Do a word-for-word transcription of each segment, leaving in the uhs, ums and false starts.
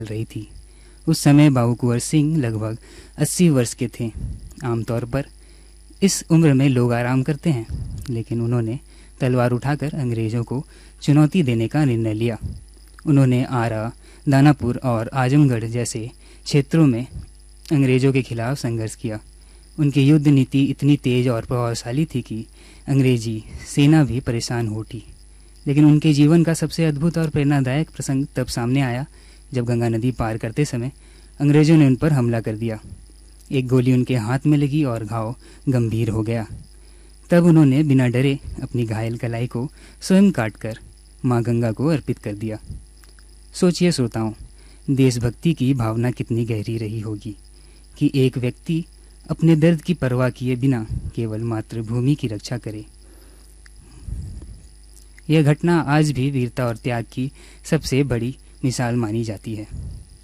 रही थी। उस समय बाबू कुंवर सिंह लगभग अस्सी वर्ष के थे। आमतौर पर इस उम्र में लोग आराम करते हैं, लेकिन उन्होंने तलवार उठाकर अंग्रेज़ों को चुनौती देने का निर्णय लिया। उन्होंने आरा, दानापुर और आजमगढ़ जैसे क्षेत्रों में अंग्रेज़ों के खिलाफ संघर्ष किया। उनकी युद्ध नीति इतनी तेज और प्रभावशाली थी कि अंग्रेजी सेना भी परेशान हो उठी। लेकिन उनके जीवन का सबसे अद्भुत और प्रेरणादायक प्रसंग तब सामने आया जब गंगा नदी पार करते समय अंग्रेज़ों ने उन पर हमला कर दिया। एक गोली उनके हाथ में लगी और घाव गंभीर हो गया। तब उन्होंने बिना डरे अपनी घायल कलाई को स्वयं काटकर माँ गंगा को अर्पित कर दिया। सोचिए श्रोताओं, देशभक्ति की भावना कितनी गहरी रही होगी कि एक व्यक्ति अपने दर्द की परवाह किए बिना केवल मातृभूमि की रक्षा करे। यह घटना आज भी वीरता और त्याग की सबसे बड़ी मिसाल मानी जाती है।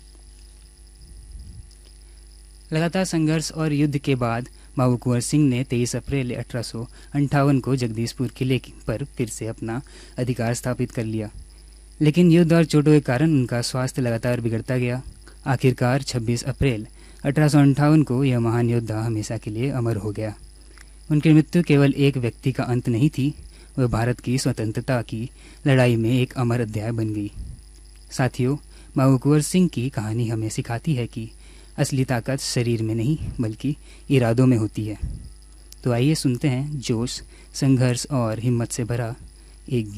लगातार संघर्ष और युद्ध के बाद बाबू कुंवर सिंह ने तेईस अप्रैल अठारह सौ अंठावन को जगदीशपुर किले पर फिर से अपना अधिकार स्थापित कर लिया। लेकिन युद्ध और चोटों के कारण उनका स्वास्थ्य लगातार बिगड़ता गया। आखिरकार छब्बीस अप्रैल अठारह सौ अंठावन को यह महान योद्धा हमेशा के लिए अमर हो गया। उनकी मृत्यु केवल एक व्यक्ति का अंत नहीं थी, वह भारत की स्वतंत्रता की लड़ाई में एक अमर अध्याय बन गई। साथियों, बाबू कुंवर सिंह की कहानी हमें सिखाती है कि असली ताकत शरीर में नहीं बल्कि इरादों में होती है। तो आइए सुनते हैं जोश, संघर्ष और हिम्मत से भरा एक गीत।